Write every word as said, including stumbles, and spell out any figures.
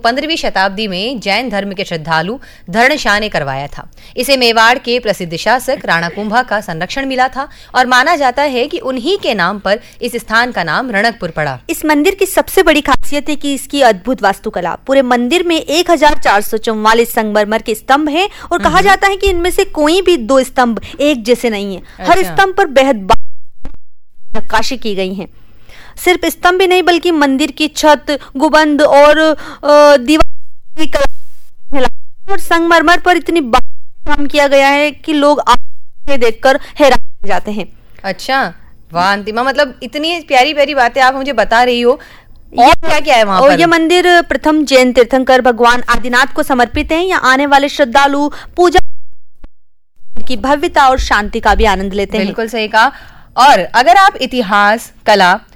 पंद्रहवीं शताब्दी में जैन धर्म के श्रद्धालु धर्मशाह ने करवाया था। इसे मेवाड़ के प्रसिद्ध शासक राणा कुंभा का संरक्षण मिला था और माना जाता है कि उन्हीं के नाम पर इस स्थान का नाम रणकपुर पड़ा। इस मंदिर की सबसे बड़ी खासियत है कि इसकी अद्भुत वास्तुकला। पूरे मंदिर में एक हजार चार सौ चौवालीस संगमरमर के स्तंभ हैं और कहा जाता है कि इनमें से कोई भी दो स्तंभ एक जैसे नहीं है। अच्छा। हर स्तंभ पर बेहद नक्काशी की गई है। सिर्फ स्तंभ ही नहीं बल्कि मंदिर की छत, गुंबद और दीवार और संगमरमर पर इतनी काम किया गया है कि लोग आंखें देखकर हैरान हो जाते हैं। अच्छा, वाह अंतिमा, मतलब इतनी प्यारी प्यारी बातें आप मुझे बता रही हो। और क्या क्या है वहाँ पर? ये मंदिर प्रथम जैन तीर्थंकर भगवान आदिनाथ को समर्पित है। यहाँ आने वाले श्रद्धालु पूजा की भव्यता और शांति का भी आनंद लेते हैं। बिल्कुल सही कहा। और अगर आप इतिहास, कला